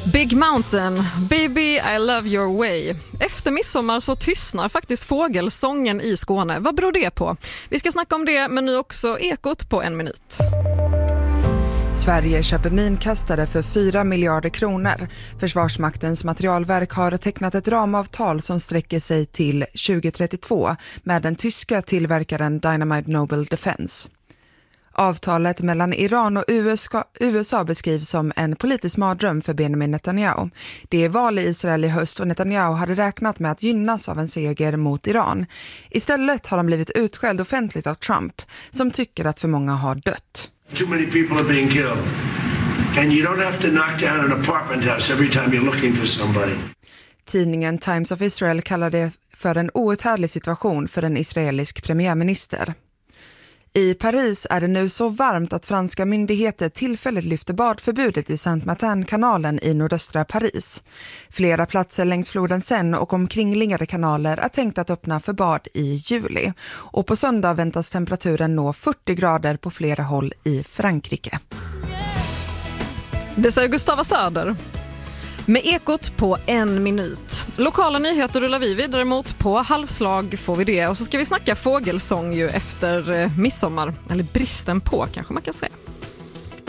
Big Mountain, Baby I Love Your Way. Efter midsommar så tystnar faktiskt fågelsången i Skåne. Vad beror det på? Vi ska snacka om det, men nu också Ekot på en minut. Sverige köper minkastare för 4 miljarder kronor. Försvarsmaktens materialverk har tecknat ett ramavtal som sträcker sig till 2032 med den tyska tillverkaren Dynamite Noble Defense. Avtalet mellan Iran och USA beskrivs som en politisk mardröm för Benjamin Netanyahu. Det är val i Israel i höst och Netanyahu hade räknat med att gynnas av en seger mot Iran. Istället har han blivit utskälld offentligt av Trump, som tycker att för många har dött. Too many people are being killed. And you don't have to knock down an apartment house every time you're looking for somebody. Tidningen Times of Israel kallar det för en outhärdlig situation för en israelisk premiärminister. I Paris är det nu så varmt att franska myndigheter tillfälligt lyfter badförbudet i Saint-Martin-kanalen i nordöstra Paris. Flera platser längs floden Seine och omkringliggande kanaler är tänkt att öppna för bad i juli. Och på söndag väntas temperaturen nå 40 grader på flera håll i Frankrike. Det säger Gustava Söder. Med Ekot på en minut. Lokala nyheter rullar vi vidare mot. På halvslag får vi det. Och så ska vi snacka fågelsång ju efter midsommar. Eller bristen på, kanske man kan säga.